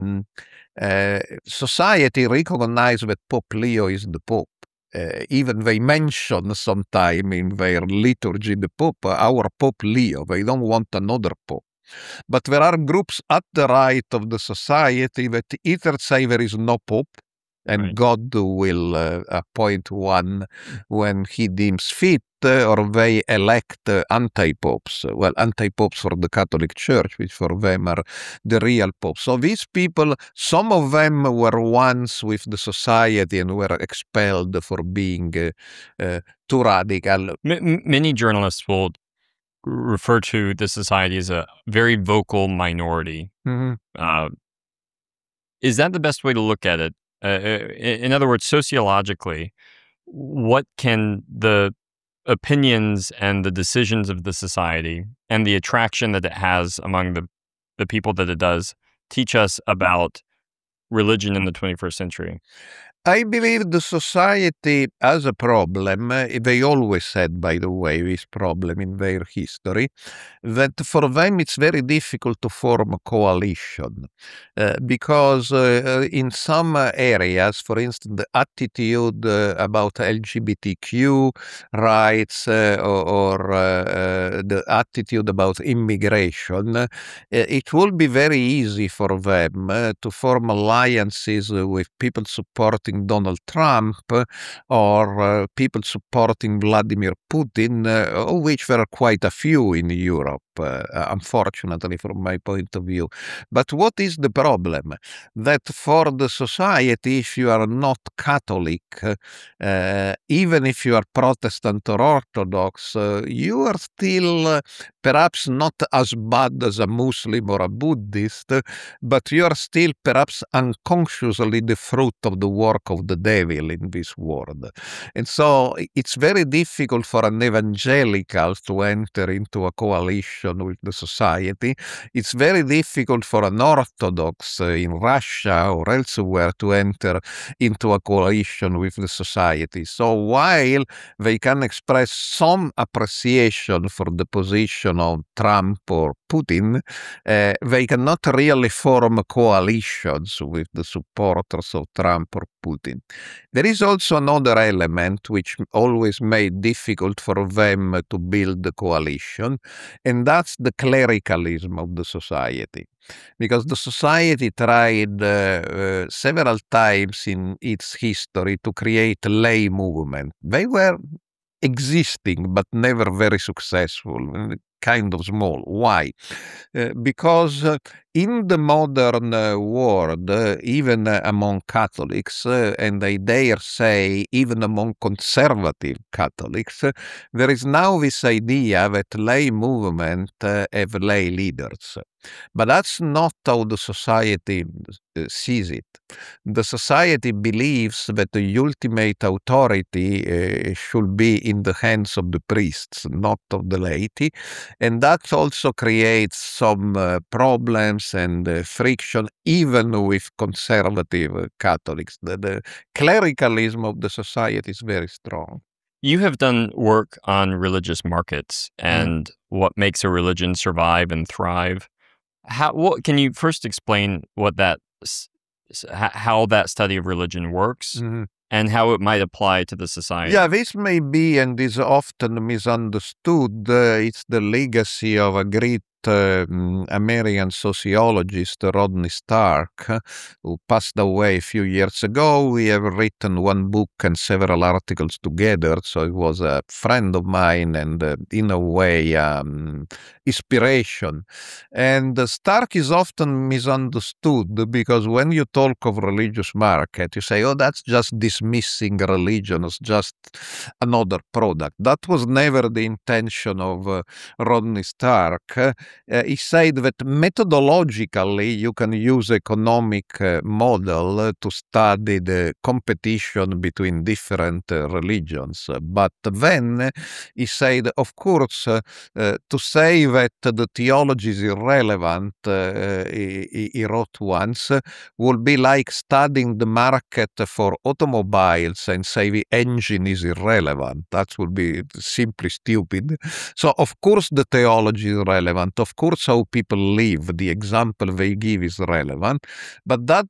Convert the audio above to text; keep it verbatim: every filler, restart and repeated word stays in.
mm, uh, society recognize that Pope Leo is the Pope. Uh, even they mention sometime in their liturgy the Pope, our Pope Leo. They don't want another Pope. But there are groups at the right of the society that either say there is no Pope, and Right. God will uh, appoint one when he deems fit, uh, or they elect uh, anti-popes. Well, anti-popes for the Catholic Church, which for them are the real popes. So these people, some of them were once with the society and were expelled for being uh, uh, too radical. M- many journalists will refer to the society as a very vocal minority. Mm-hmm. Uh, is that the best way to look at it? Uh, in other words, sociologically, what can the opinions and the decisions of the society and the attraction that it has among the, the people that it does teach us about religion in the twenty-first century? I believe the society has a problem. They always said, by the way, this problem in their history, that for them it's very difficult to form a coalition. Uh, because uh, in some areas, for instance, the attitude uh, about L G B T Q rights uh, or, or uh, the attitude about immigration, uh, it will be very easy for them uh, to form alliances with people supporting Donald Trump uh, or uh, people supporting Vladimir Putin, uh, of which there are quite a few in Europe, uh, unfortunately, from my point of view. But what is the problem? That for the society, if you are not Catholic, uh, even if you are Protestant or Orthodox, uh, you are still uh, perhaps not as bad as a Muslim or a Buddhist, but you are still perhaps unconsciously the fruit of the work of the devil in this world. And so it's very difficult for an evangelical to enter into a coalition with the society. It's very difficult for an Orthodox uh, in Russia or elsewhere to enter into a coalition with the society. So while they can express some appreciation for the position of Trump or Putin, uh, they cannot really form coalitions with the supporters of Trump or Putin. There is also another element which always made difficult for them to build the coalition, and that's the clericalism of the society. Because the society tried uh, uh, several times in its history to create a lay movement. They were existing, but never very successful, kind of small. Why? Uh, because uh, in the modern uh, world, uh, even uh, among Catholics, uh, and I dare say even among conservative Catholics, uh, there is now this idea that lay movement uh, have lay leaders. But that's not how the society uh, sees it. The society believes that the ultimate authority uh, should be in the hands of the priests, not of the laity. And that also creates some uh, problems and uh, friction, even with conservative uh, Catholics. The, the clericalism of the society is very strong. You have done work on religious markets and mm. what makes a religion survive and thrive. How what can you first explain what that how that study of religion works mm-hmm. and how it might apply to the society? Yeah, this may be and is often misunderstood. Uh, it's the legacy of a great Uh, American sociologist Rodney Stark, who passed away a few years ago. We have written one book and several articles together, so he was a friend of mine and uh, in a way um, inspiration. And uh, Stark is often misunderstood because when you talk of religious market, you say, oh, that's just dismissing religion as just another product. That was never the intention of uh, Rodney Stark. Uh, Uh, he said that methodologically you can use economic uh, model uh, to study the competition between different uh, religions. But then uh, he said, of course, uh, uh, to say that the theology is irrelevant, uh, he, he wrote once, uh, would be like studying the market for automobiles and say the engine is irrelevant. That would be simply stupid. So, of course, the theology is relevant. Of course, how people live, the example they give is relevant, but that